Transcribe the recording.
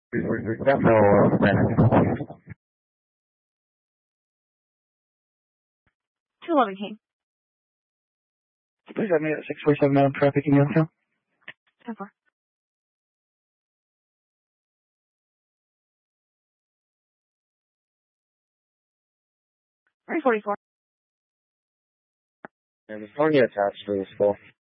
We got no plan. 211 King. Please have me at 647 Madam Traffic in Youngstown. 10-4. Three 44. And the phone you attached to the school.